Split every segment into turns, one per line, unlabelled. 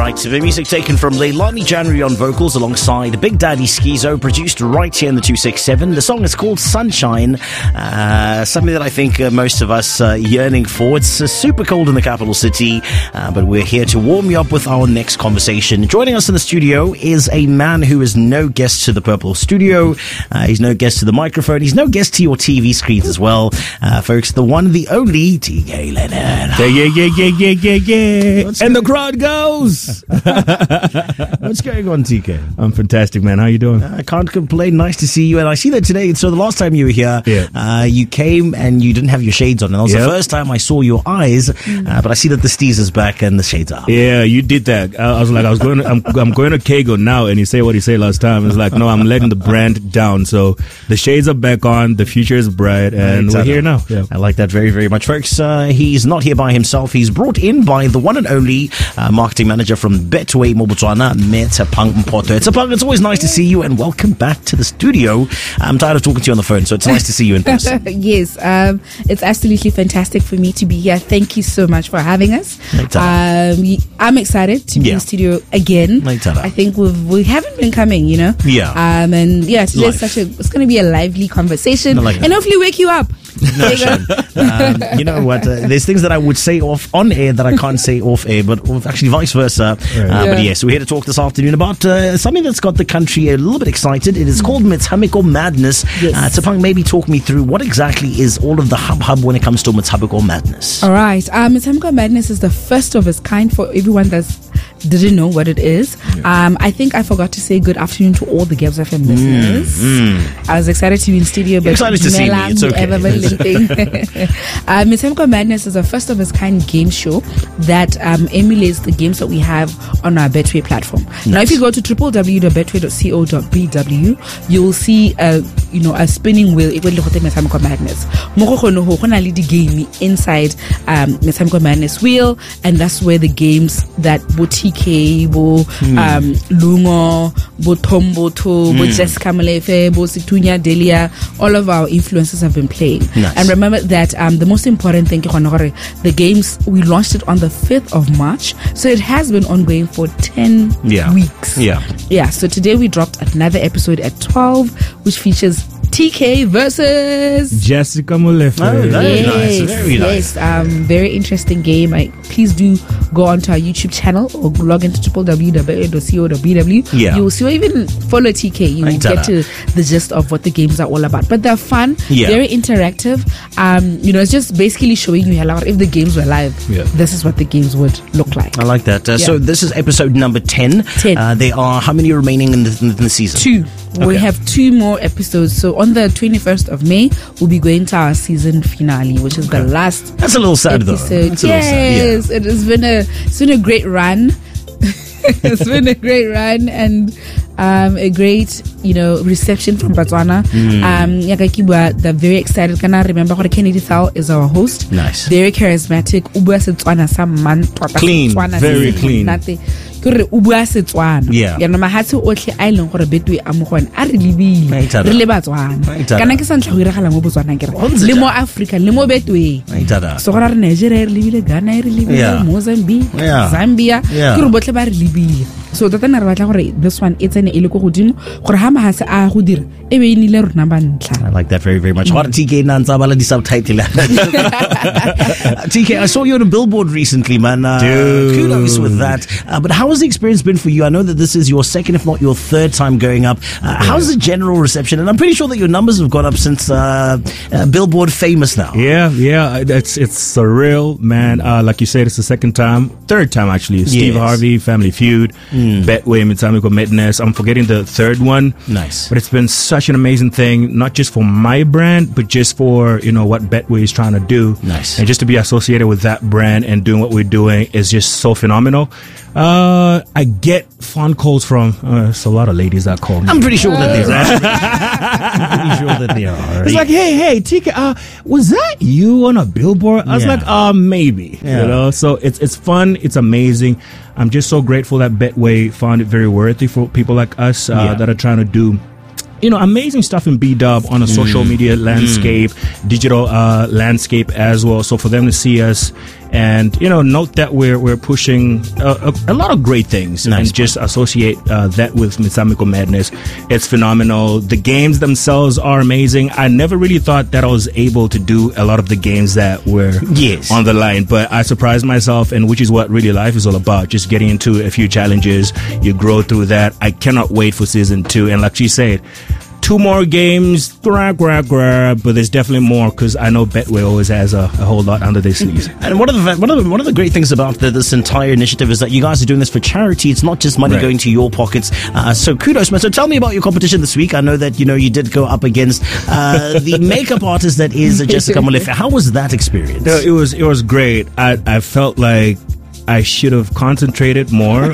Right, so the music taken from Leilani January on vocals alongside Big Daddy Schizo, produced right here in the 267. The song is called Sunshine, something that I think most of us are yearning for. It's super cold in the capital city, but we're here to warm you up with our next conversation. Joining us in the studio is a man who is no guest to the Purple Studio. He's no guest to the microphone. He's no guest to your TV screens as well. Folks, the one, the only, TK Leonard.
Yeah. And the crowd goes.
What's going on, TK?
I'm fantastic, man. How you doing?
I can't complain. Nice to see you. And I see that today. So the last time you were here, you came and you didn't have your shades on. And that was the first time I saw your eyes. But I see that the steez is back and the shades are.
Yeah, you did that. I'm going to Kago now, and you say what you say last time. It's like, no, I'm letting the brand down. So the shades are back on. The future is bright, and we're here now. Yeah.
I like that very, very much, folks. He's not here by himself. He's brought in by the one and only marketing manager from Betway Mobotswana, Tshepang Mpoto. Tshepang, it's always nice to see you, and welcome back to the studio. I'm tired of talking to you on the phone, so it's nice to see you in person.
Yes, it's absolutely fantastic for me to be here. Thank you so much for having us. I'm excited to be in the studio again. I think we haven't been coming, you know. Today's it's going to be a lively conversation, and hopefully wake you up.
No, you know what? There's things that I would say on air that I can't say off air, but actually vice versa. But yes, we're here to talk this afternoon about something that's got the country a little bit excited. It is called Metshameko Madness. Tshepang, maybe talk me through what exactly is all of the hub when it comes to Metshameko Madness.
All right, Metshameko Madness is the first of its kind for everyone that didn't know what it is. I think I forgot to say good afternoon to all the Gabs FM listeners. I was excited to be in studio, but
excited to see me. It's okay.
Metshameko Madness is a first of its kind game show that emulates the games that we have on our Betway platform. Now, if you go to www.betway.co.bw, you will see a spinning wheel. Metshameko Madness. The game inside Metshameko Madness wheel, and that's where the games that bo TK, bo Lungo, bo Tomboto, bo Jessica Malefe, bo Situnya Delia, all of our influencers have been playing. And remember that the most important thing, the games, we launched it on the 5th of March, so it has been ongoing for 10 weeks. So today we dropped another episode at 12, which features TK versus
Jessica Molefe.
Very nice.
Very interesting game. Please do go onto our YouTube channel or log into www.co.bw. You will see, or even follow TK. You will get to the gist of what the games are all about. But they're fun, very interactive. It's just basically showing you if the games were live, this is what the games would look like.
I like that. So this is episode number 10. There are how many remaining in the season? 2.
We have 2 more episodes. So on the 21st of May, we'll be going to our season finale, which is the last.
That's a little sad,
episode.
Though.
Yes, it has been a great run. It's been a great run and a great, reception from Botswana. They're very excited. Can I remember Kennedy Thal is our host?
Nice.
Very charismatic.
Clean. Very clean.
Kore o bua Setswana ya no mahatse otlhe a ileng gore Betway a mo gone a re lebile re le Batswana kana ke santla go iragala mo Botswana ke le mo Africa le mo Betway so gona re Nigeria re lebile Ghana re lebile Mozambique Zambia ke re botle ba re lebile so re batla gore this one it's an ile go godimo gore ha mahase a go dira e be inile rona ba ntla.
I like that very, very much. TK nanza bala di subtitle. TK, I saw you on a billboard recently, man. Kudos with that. But how has the experience been for you? I know that this is your second, if not your third time going up. How's the general reception? And I'm pretty sure that your numbers have gone up since Billboard famous now.
Yeah. It's surreal, man. Like you said, it's the third time actually. Steve Harvey, Family Feud, Betway, Metshameko Madness. I'm forgetting the third one.
Nice.
But it's been such an amazing thing, not just for my brand, but just for, what Betway is trying to do.
Nice.
And just to be associated with that brand and doing what we're doing is just so phenomenal. I get phone calls from it's a lot of ladies that call me.
I'm pretty sure that they are.
It's like, hey, TK, was that you on a billboard? I was like, maybe. So it's fun, it's amazing. I'm just so grateful that Betway found it very worthy for people like us that are trying to do amazing stuff in B-Dub on a social media landscape, digital landscape as well. So for them to see us And note that we're pushing a lot of great things, and just associate that with Metshameko Madness. It's phenomenal. The games themselves are amazing. I never really thought that I was able to do a lot of the games that were on the line, but I surprised myself, and which is what really life is all about. Just getting into a few challenges, you grow through that. I cannot wait for season 2, and like she said, 2 more games, but there's definitely more, because I know Betway always has a whole lot under their sleeves.
And one of the great things about this entire initiative is that you guys are doing this for charity. It's not just money going to your pockets. So kudos, man. So tell me about your competition this week. I know that you did go up against the makeup artist that is Jessica Molefe. How was that experience?
It was great. I felt like I should have concentrated more.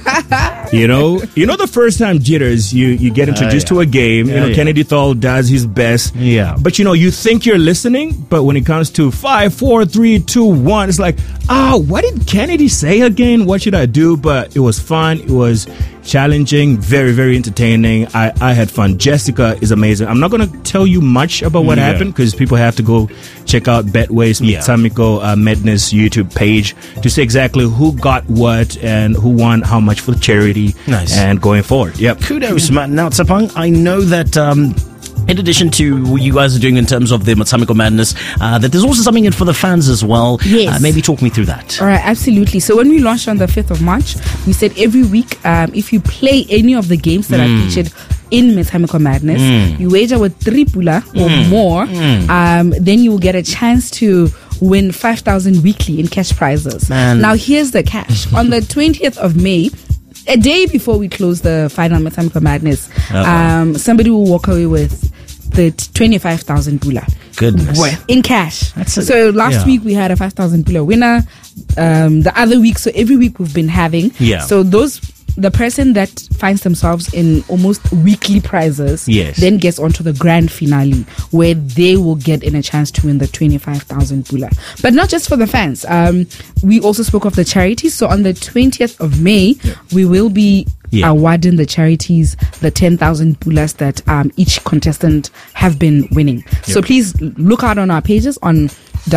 The first time jitters, you get introduced to a game. Kennedy Thal does his best. Yeah. But you think you're listening, but when it comes to 5, 4, 3, 2, 1, it's like, what did Kennedy say again? What should I do? But it was fun. It was challenging, very, very entertaining. I had fun. Jessica is amazing. I'm not going to tell you much about what happened, because people have to go check out Betway's Metshameko Madness YouTube page to see exactly who got what and who won how much for the charity.
Nice.
And going forward. Yep.
Kudos, man. Now, Tsapang, I know that in addition to what you guys are doing in terms of the Metshameko Madness, that there's also something in for the fans as well.
Yes.
Maybe talk me through that.
All right, absolutely. So when we launched on the 5th of March, we said every week, if you play any of the games that are featured in Metshameko Madness, you wager with 3 pula or more, then you will get a chance to win 5,000 weekly in cash prizes. Now, here's the catch. On the 20th of May, a day before we close the final Metshameko Madness, somebody will walk away with the 25,000 pula.
Goodness.
In cash. So last week we had a 5,000 pula winner. The other week, so every week we've been having. So the person that finds themselves in almost weekly prizes then gets onto the grand finale, where they will get in a chance to win the 25,000 pula. But not just for the fans. We also spoke of the charities. So on the 20th of May, we will be awarding the charities the 10,000 pulas that each contestant have been winning. So please look out on our pages on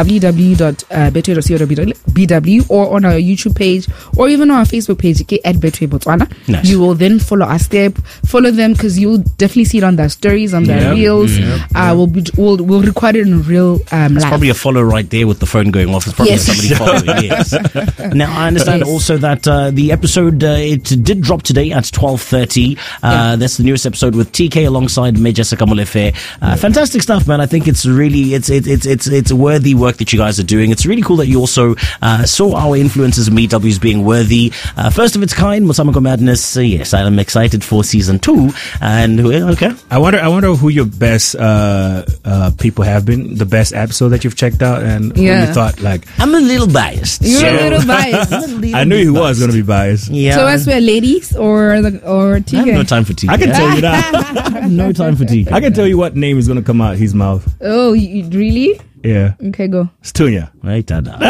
www.betway.co.bw or on our YouTube page or even on our Facebook page at Betway Botswana. You will then follow our step, follow them, because you'll definitely see it on their stories, on their reels. We'll record it in real
It's
live.
probably a follow right there with the phone going off. It's probably somebody following. Yes. Now I understand also that the episode it did drop today at 12:30. That's the newest episode with TK alongside Jessica Molefe. Fantastic stuff, man. I think it's really it's worthy work that you guys are doing. It's really cool that you also saw our influences in MeetWs being worthy. First of its kind, Metshameko Madness. Yes, I'm excited for season 2. And
I wonder who your best people have been, the best episode that you've checked out, and who you thought like.
I'm a little biased.
You're a little biased.
I knew he was going to be biased.
Yeah.
So as we're ladies or TK?
I have no time for TK.
I can tell you that.
I have no time for TK.
I can tell you what name is going to come out his mouth.
Oh, really?
Yeah.
Okay, go.
It's Tunya.
Right, Dada.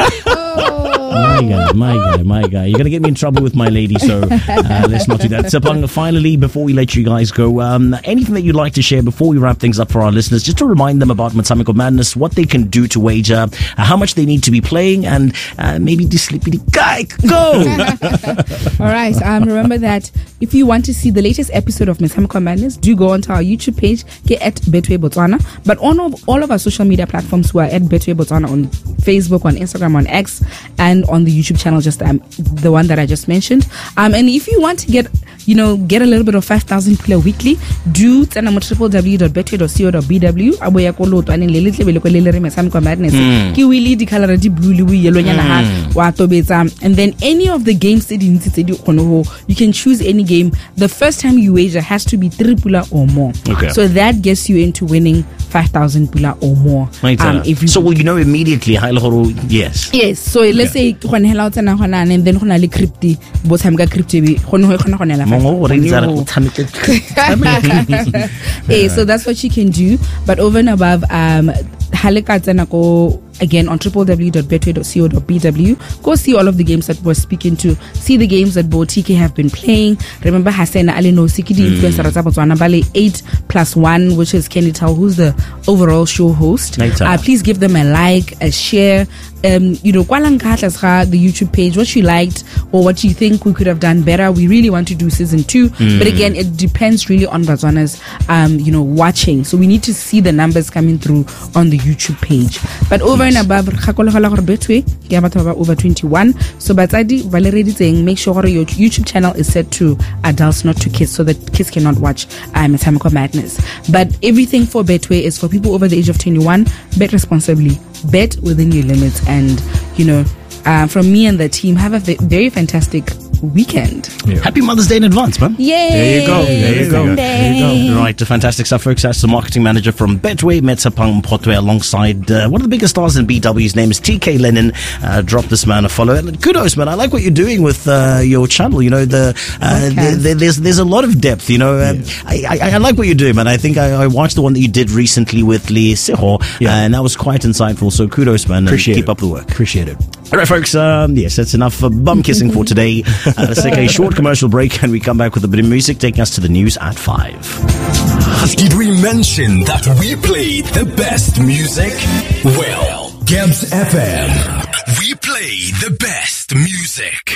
My guy. You're going to get me in trouble with my lady, so let's not do that. Tsapang, finally, before we let you guys go, anything that you'd like to share before we wrap things up for our listeners, just to remind them about Metshameko Madness, what they can do to wager, how much they need to be playing, and maybe the sleepy guy. Go!
All right. Remember that if you want to see the latest episode of Metshameko Madness, do go onto our YouTube page, get at Betway Botswana. But on all of our social media platforms, we are at Betway Botswana on Facebook, on Instagram, on X, and on the YouTube channel, just the one that I just mentioned. And if you want to get a little bit of 5,000 pula weekly, do www.betway.co.bw aboya ko lotwane le letlebele ko le re Metshameko Madness ke wili di color di blue le yellow nyana ha wa tobetsa. And then any of the games you can choose any game. The first time you wager has to be 3 pula or more. So that gets you into winning 5,000 pula or more.
So will you know immediately? Yes.
So let's say and then crypti So that's what you can do. But over and above, again on www.betway.co.bw. Go see all of the games that we're speaking to. See the games that TK have been playing. Remember Hasena Aleno Sikidi influencer 8+1, which is Kenny Tao, who's the overall show host. Please give them a like, a share. The YouTube page, what you liked or what you think we could have done better. We really want to do season 2, but again, it depends really on Batswana's watching. So we need to see the numbers coming through on the YouTube page. But over and above, Betway, over 21. So Batsadi Valerie saying, make sure your YouTube channel is set to adults, not to kids, so that kids cannot watch Metshameko Madness. But everything for Betway is for people over the age of 21. Bet responsibly, bet within your limits, and from me and the team, have a very fantastic weekend.
Happy Mother's Day in advance, man.
Yay!
There you go.
Right, fantastic stuff, folks. That's the marketing manager from Betway, Metsapang Potwe, alongside one of the biggest stars in BW. His name is TK Lennon. Drop this man a follow. And kudos, man. I like what you're doing with your channel. There's a lot of depth. I like what you're doing, man. I think I watched the one that you did recently with Lee Seho, and that was quite insightful. So kudos, man. Keep up the work.
Appreciate it.
All right, folks. Yes, that's enough bum kissing for today. Let's take a short commercial break, and we come back with a bit of music, taking us to the news at 5.
Did we mention that we play the best music? Well, Gebs FM. We play the best music.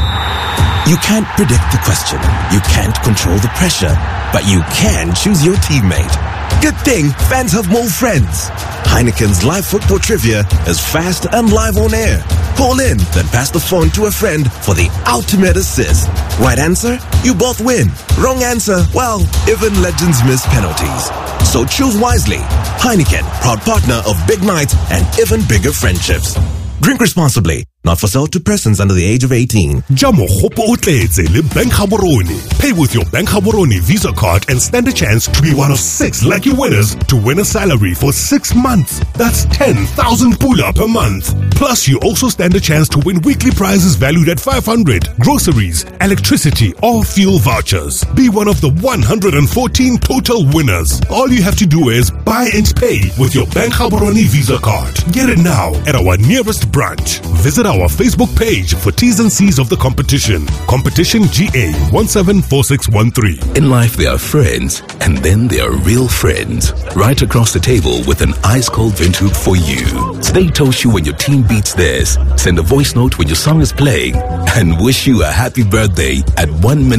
You can't predict the question. You can't control the pressure. But you can choose your teammate. Good thing fans have more friends. Heineken's live football trivia is fast and live on air. Call in, then pass the phone to a friend for the ultimate assist. Right answer? You both win. Wrong answer? Well, even legends miss penalties. So choose wisely. Heineken, proud partner of big nights and even bigger friendships. Drink responsibly. Not for sale to persons under the age of 18.
Jamo hopo utletse le Bank Gaborone. Pay with your Bank Gaborone Visa card and stand a chance to be one of 6 lucky winners to win a salary for 6 months. That's 10,000 pula per month. Plus, you also stand a chance to win weekly prizes valued at 500, groceries, electricity, or fuel vouchers. Be one of the 114 total winners. All you have to do is buy and pay with your Bank Gaborone Visa card. Get it now at our nearest branch. Visit our Facebook page for T's and C's of the competition. Competition GA 174613.
In life, there are friends, and then there are real friends. Right across the table with an ice-cold Windhoek for you. They toast you when your team beats theirs, send a voice note when your song is playing, and wish you a happy birthday at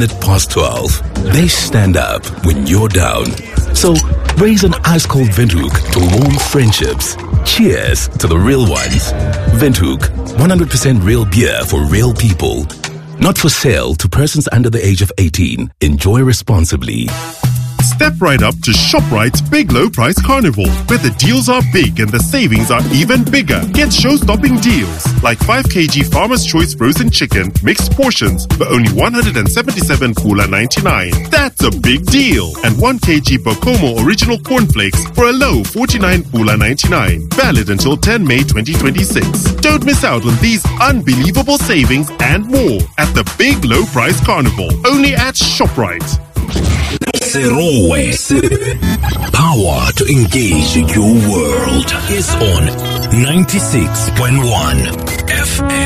12:01. They stand up when you're down. So raise an ice-cold Windhoek to warm friendships. Cheers to the real ones. Windhoek, 100% real beer for real people. Not for sale to persons under the age of 18. Enjoy responsibly.
Step right up to ShopRite's Big Low Price Carnival, where the deals are big and the savings are even bigger. Get show-stopping deals like 5 kg Farmer's Choice frozen chicken, mixed portions for only 177 pula 99. That's a big deal. And 1 kg Bokomo original cornflakes for a low 49 pula 99. Valid until 10 May 2026. Don't miss out on these unbelievable savings and more at the Big Low Price Carnival, only at ShopRite.
Serowe. Power to engage your world is on 96.1 FM.